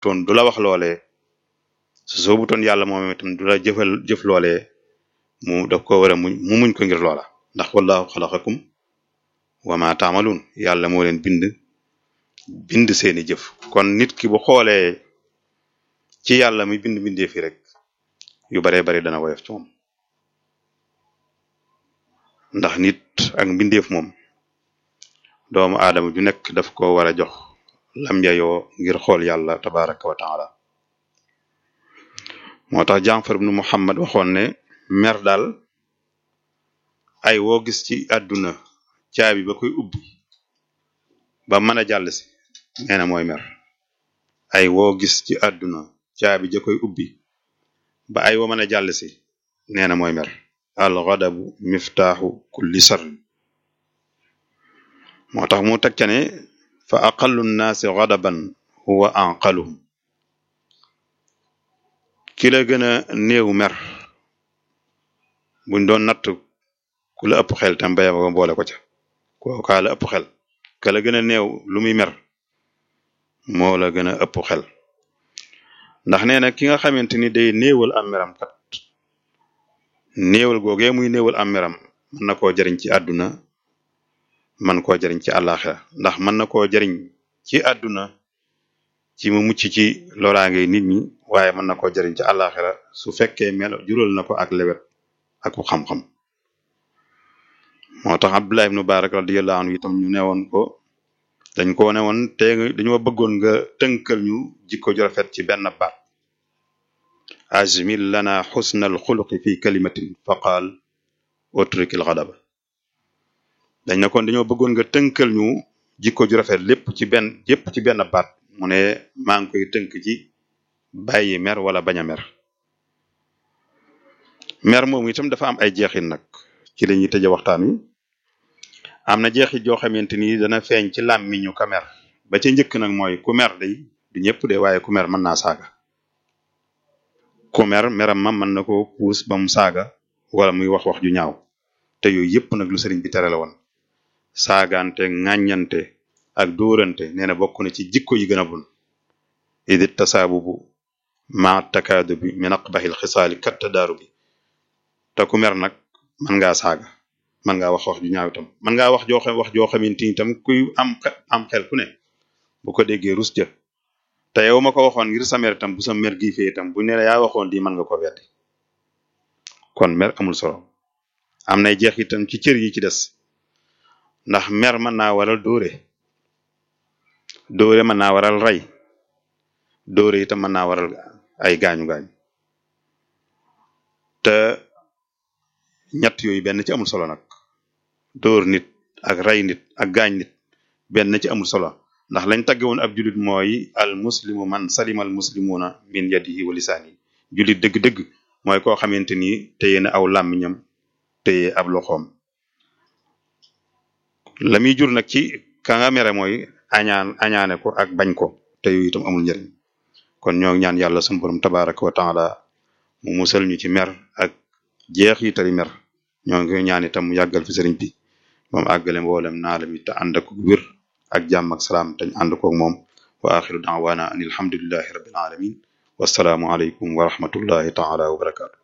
toon du la wax loolee su soobutoon yàlla moom itam du la jëf loolee mu daf ko war a muñ ko ngir loola ndax wallahu xalaqakum wa ma taamaluun yàlla moo leen bind seeni jëf kon nit ki bu xoolee ci yàlla muy bindee fi rek yu baree bari dana woyof ci moom ndax nit ak mbindeef moom doomu aadama ju nekk daf ko war a jox lam yayoo ngir xool yàlla tabaraka wa taala moo tax Jaafar ibnu Muhammad waxoon ne mer daal ay woo gis ci àdduna caabi ba koy ubbi ba mën a jàll si nee na mooy mer ay woo gis ci àdduna caabi ja koy ubbi ba ay woo mën a jàll si nee na mooy mer al ghadabu miftaaxu kulli sar moo tax mu teg ca ne fa aqallu nnaasi ghadaban huwa anqaluhum ki la gën a néew mer buñ doon natt ku la ëpp xel tam béyam ba boole ko ca kooku kaa la ëpp xel ka la gën a néew lu muy mer moo la gën a ëpp xel ndax nee na ki nga xamante ni day néewal am meram kat néewal googee muy néewal am meram mën na koo jariñ ci àdduna man koo jariñ ci àllaaxira ndax mën na koo jariñ ci àdduna ci mu mucc ci loraange nit ñi waaye mën na koo jariñ ci àllaaxira su fekkee melo jural na ko ak lewet ak xam-xam moo tax Abdullah ibn Mubarak radiyallahu anhu itam ñu newoon ko dañ ko newoon te dañoo bëggoon nga tënkal ñu jikko ju rafet ci benn baat ajmil lana xusnal xuluqi fi kalimatin fa qaal utrikil ghadaba dañ ne kon dañoo bëggoon nga tënkal ñu jikko ju rafet lépp ci benn baat mu ne maa ngi koy tënk ci bàyyi mer wala bañ a mer mer moomu itam dafa am ay jeexit nag ci la ñuy tëje waxtaan wi am na jeexit joo xamante ni dana feeñ ci làmmiñu ka mer ba ca njëkk nag mooy ku mer day du ñëpp de waaye ku mer mën naa saaga ku meram ma mën na ko puus ba mu saaga wala muy wax ju ñaaw te yooyu yëpp nag lu sëriñ bi tere la woon saagante ŋàññante ak dóorante nee na bokk na ci jikko yi gën a bon idi tasaabubu ma takaadu bi min aqbahil xisaali kat tadaaru bi te ku mer nag mën ngaa saaga mën ngaa wax ju ñaaw itam mën ngaa wax joo xamante ni itam kuy am xel ku ne bu ko déggee rus ja te yow ma ko waxoon ngir sa mer itam bu sa mer gi fee itam bu ne la yaa waxoon di mën nga ko weddi kon mer amul solo am nay jeex itam ci cër yi ci des ndax mer mën naa waral dóore mën naa waral rey dóore itam mën naa waral ay gaañu-gaañ te ñett yooyu benn ci amul solo nag dóor nit ak rey nit ak gaañ nit benn ci amul solo ndax lañ tagge woon ab julit mooy al muslimu man salima al muslimuna min yadihi wa lisaanihi julit dëgg-dëgg mooy koo xamante ni téye na aw làmmiñam téye ab loxoom la muy jur nag ci ka nga mere mooy añaane ko ak bañ ko te yooyu itam amul njëriñ kon ñoo ñaan yàlla sunu borom tabaraka wa taala mu musal ñu ci mer ak jeex yi tari mer ñoo ngi ñaan itam mu yàggal fi sëriñ bi moom àggale mboolem naalam it te ànd ak wér ak jàmm ak salaam te ñu ànd koog moom wa axiru daawaana an alhamdulillahi rabbil alamin wassalaamu aleykum wa rahmatullahi taala wa barakaatu